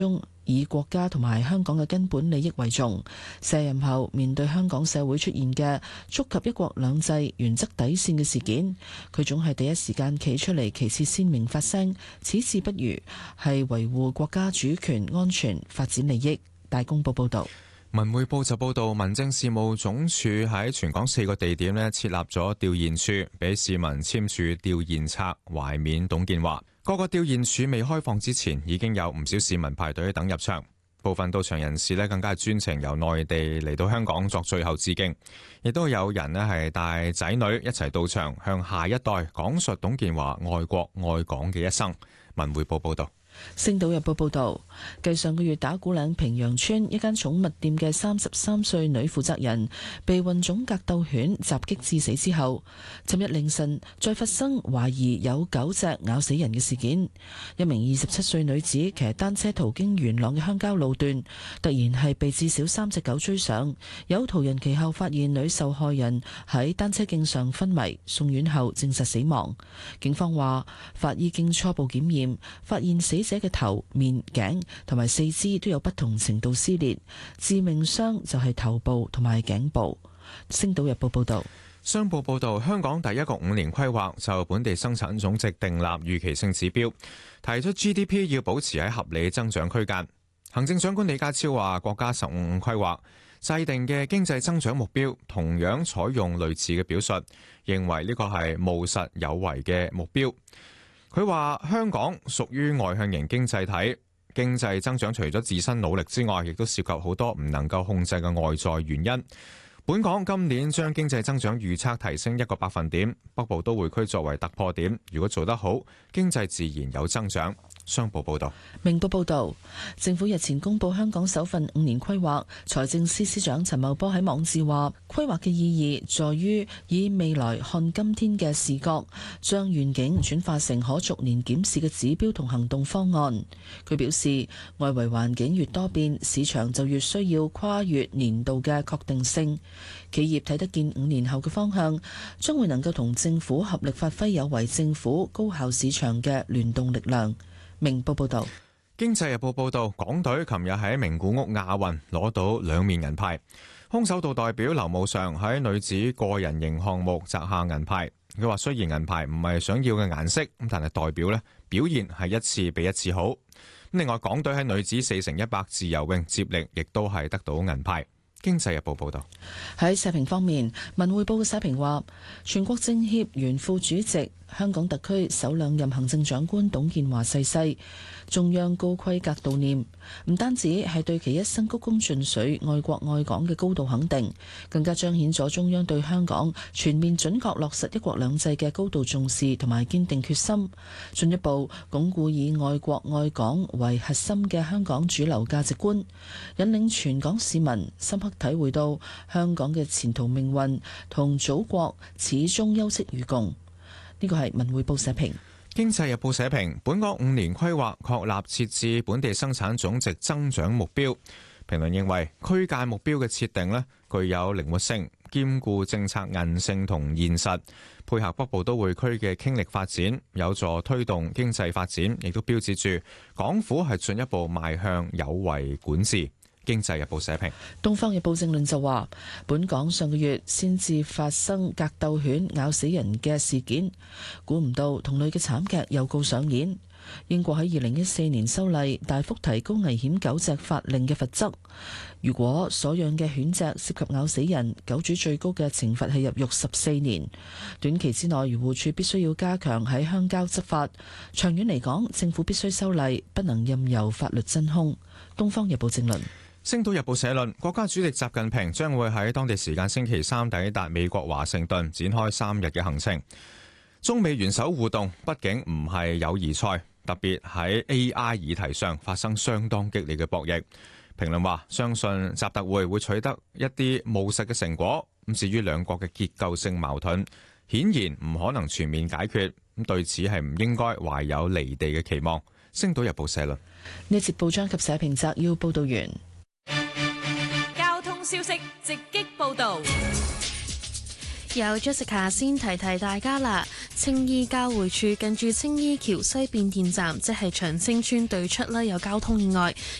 中以國家同埋香港嘅根本利益為重。卸任後面對香港社會出現嘅觸及一國兩制原則底線嘅事件，佢總係第一時間企出嚟，旗幟鮮明發聲，此事不如係維護國家主權、安全、發展利益。大公報報道。 文匯報就報道，民政事務總署喺全港4個地點設立咗弔唁處，俾市民簽署弔唁冊懷緬董建華。各個弔唁處未開放之前，已經有唔少市民排隊等入場，部分到場人士更加係專程由內地嚟到香港作最後致敬，亦都有人係帶仔女一齊到場，向下一代講述董建華愛國愛港嘅一生。文匯報報道。 星島日報報道，繼上個月打鼓嶺平陽村一間寵物店嘅33歲女負責人被混種格鬥犬襲擊致死之後，尋日凌晨再發生懷疑有狗隻咬死人嘅事件。一名27歲女子騎單車途經元朗嘅鄉郊路段，突然係被至少3隻狗追上，有途人其後發現女受害人喺單車徑上昏迷，送院後證實死亡。警方話，法醫經初步檢驗發現死者嘅頭、面、頸同埋四肢都有不同程度撕裂，致命傷就係頭部同埋頸部。星島日報報道。 商報報道，香港第一個5年規劃就本地生產總值訂立預期性指標，提出 GDP 要保持喺合理增長區間。行政長官李家超話，國家15規劃制定嘅經濟增長目標同樣採用類似嘅表述，認為呢個係務實有為嘅目標。佢話香港屬於外向型經濟體，經濟增長除咗自身努力之外，亦都涉及好多唔能夠控制嘅外在原因。本港今年將經濟增長預測提升1個百分點，北部都會區作為突破點，如果做得好，經濟自然有增長。商報報道。 明報報道，政府日前公布香港首份5年規劃，財政司司長陳茂波喺網誌話，規劃嘅意義在於以未來看今天嘅視覺，將願景轉化成可逐年檢視嘅指標同行動方案。佢表示，外圍環境越多變，市場就越需要跨越年度嘅確定性。企業睇得見5年後嘅方向，將會能夠同政府合力發揮有為政府、高效市場嘅聯動力量。明報報道。 經濟日報報道，港隊琴日喺名古屋亞運攞到2面銀牌。空手道代表劉慕裳喺女子個人型項目摘下銀牌。佢話雖然銀牌唔係想要嘅顏色，但係代表表現係一次比一次好。另外，港隊喺女子4×100自由泳接力亦都係得到銀牌。經濟日報報道。 喺社評方面，文匯報嘅社評話，全國政協原副主席、香港特區首兩任行政長官董建華逝世，中央高規格悼念，唔單止係對其一生鞠躬盡瘁、愛國愛港嘅高度肯定，更加彰顯咗中央對香港全面準確落實一國兩制嘅高度重視同埋堅定決心，進一步鞏固以愛國愛港為核心嘅香港主流價值觀，引領全港市民深刻體會到香港嘅前途命運同祖國始終休戚與共。呢個係文匯報社評。 經濟日報社評，本港5年規劃確立設置本地生產總值增長目標。評論認為，區間目標嘅設定具有靈活性，兼顧政策韌性同現實，配合北部都會區嘅傾力發展，有助推動經濟發展，亦都標誌住港府係進一步邁向有為管治。經濟日報社評。 東方日報正論就話，本港上個月先至發生格鬥犬咬死人嘅事件，估唔到同類嘅慘劇又告上演。英國喺2014年修例，大幅提高危險狗隻法令嘅罰則。如果所養嘅犬隻涉及咬死人，狗主最高嘅懲罰係入獄14年。短期之內，漁護署必須要加強喺鄉郊執法。長遠嚟講，政府必須修例，不能任由法律真空。東方日報正論。 星島日報社論，國家主席習近平將會喺當地時間星期三抵達美國華盛頓，展開3日嘅行程。中美元首互動畢竟唔係友誼賽，特別喺 AI 議題上發生相當激烈嘅博弈。評論話，相信習特會取得一啲務實嘅成果。咁至於兩國嘅結構性矛盾，顯然唔可能全面解決。咁對此係唔應該懷有離地嘅期望。星島日報社論。 呢節報章及社評摘要報道完。 交通消息直擊報道。 有 Jessica 先提提大家啦，青衣交匯處近住青衣橋西變電站，即係長青村對出啦，有交通意外，